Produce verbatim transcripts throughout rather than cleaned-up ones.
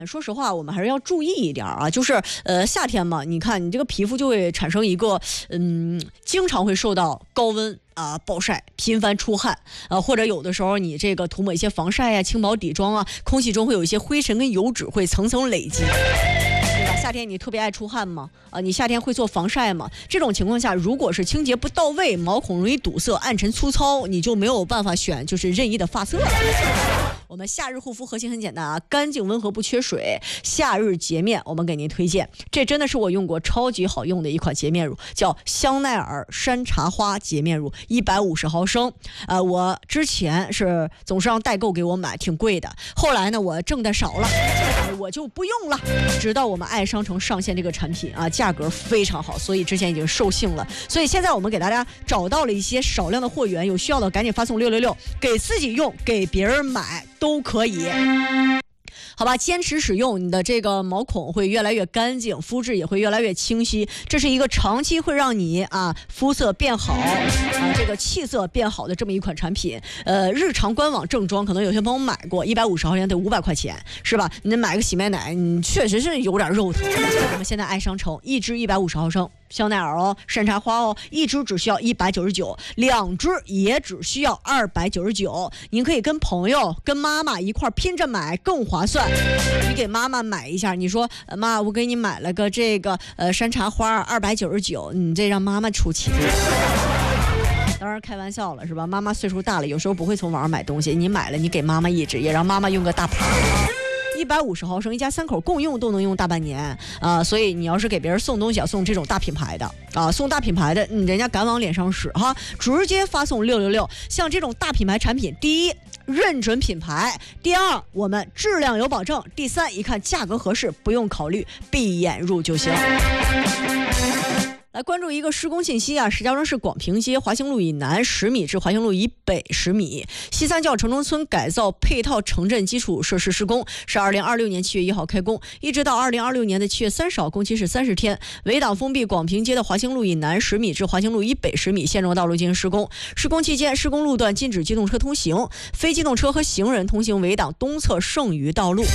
说实话，我们还是要注意一点啊，就是呃夏天嘛，你看你这个皮肤就会产生一个嗯，经常会受到高温啊、暴晒、频繁出汗啊、呃，或者有的时候你这个涂抹一些防晒呀、轻薄底妆啊，空气中会有一些灰尘跟油脂会层层累积。夏天你特别爱出汗吗？啊，你夏天会做防晒吗？这种情况下，如果是清洁不到位，毛孔容易堵塞、暗沉粗糙，你就没有办法选就是任意的发色了。我们夏日护肤核心很简单啊，干净温和不缺水。夏日洁面我们给您推荐，这真的是我用过超级好用的一款洁面乳，叫香奈儿山茶花洁面乳，一百五十毫升。呃，我之前是总是让代购给我买，挺贵的。后来呢，我挣的少了，我就不用了。直到我们爱商城上线这个产品啊，价格非常好，所以之前已经售罄了。所以现在我们给大家找到了一些少量的货源，有需要的赶紧发送六六六，给自己用，给别人买都可以。好吧，坚持使用，你的这个毛孔会越来越干净，肤质也会越来越清晰，这是一个长期会让你啊肤色变好啊这个气色变好的这么一款产品。呃，日常官网正装可能有些朋友买过，一百五十毫升得五百块钱，是吧？你买个洗面奶，你确实是有点肉疼。我们现在爱商城一支一百五十毫升。香奈儿哦，山茶花哦，一支只需要一百九十九，两支也只需要二百九十九。您可以跟朋友、跟妈妈一块拼着买，更划算。你给妈妈买一下，你说妈，我给你买了个这个呃山茶花二百九十九，你这让妈妈出气。当然开玩笑了，是吧？妈妈岁数大了，有时候不会从网上买东西，你买了，你给妈妈一支，也让妈妈用个大牌。一百五十毫升，一家三口共用都能用大半年啊、呃！所以你要是给别人送东西，要送这种大品牌的啊、呃，送大品牌的，嗯，人家敢往脸上使哈，直接发送六六六。像这种大品牌产品，第一，认准品牌；第二，我们质量有保证；第三，一看价格合适，不用考虑，闭眼入就行。来关注一个施工信息啊，石家庄市广平街华兴路以南十米至华兴路以北十米，西三教城中村改造配套城镇基础设施施工，是二零二六年七月一号开工，一直到二零二六年的七月三十号，工期是三十天。围挡封闭广平街的华兴路以南十米至华兴路以北十米现状道路进行施工。施工期间，施工路段禁止机动车通行，非机动车和行人通行围挡东侧剩余道路。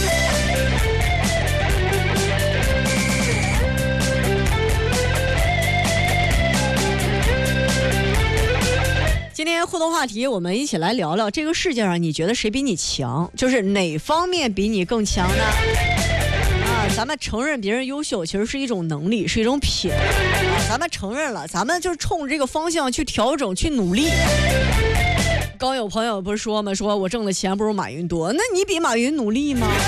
今天互动话题，我们一起来聊聊这个世界上，你觉得谁比你强？就是哪方面比你更强呢？啊，咱们承认别人优秀，其实是一种能力，是一种品。啊，咱们承认了，咱们就冲这个方向去调整，去努力。刚有朋友不是说吗？说我挣的钱不如马云多，那你比马云努力吗？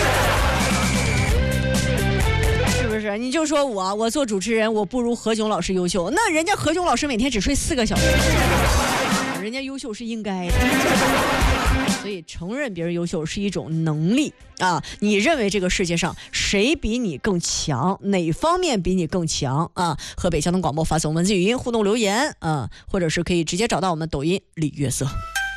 是不是？你就说我，我做主持人，我不如何炅老师优秀，那人家何炅老师每天只睡四个小时。人家优秀是应该的，所以承认别人优秀是一种能力啊！你认为这个世界上谁比你更强？哪方面比你更强啊？河北交通广播发送文字语音互动留言啊，或者是可以直接找到我们抖音李月色。